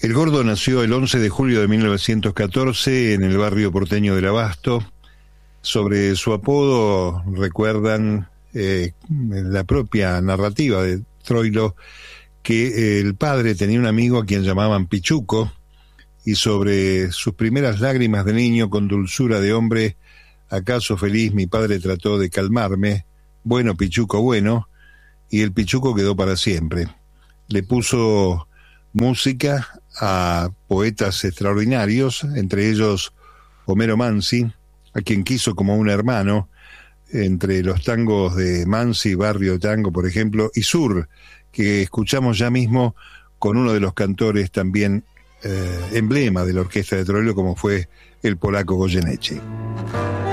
El Gordo nació el 11 de julio de 1914 en el barrio porteño del Abasto. Sobre su apodo recuerdan la propia narrativa de Troilo, que el padre tenía un amigo a quien llamaban Pichuco, y sobre sus primeras lágrimas de niño con dulzura de hombre, acaso feliz mi padre trató de calmarme, bueno Pichuco, bueno, y el Pichuco quedó para siempre. Le puso música a poetas extraordinarios, entre ellos Homero Mansi, a quien quiso como un hermano, entre los tangos de Mansi, Barrio Tango, por ejemplo, y Sur, que escuchamos ya mismo con uno de los cantores también emblema de la orquesta de Troilo, como fue el polaco Goyeneche.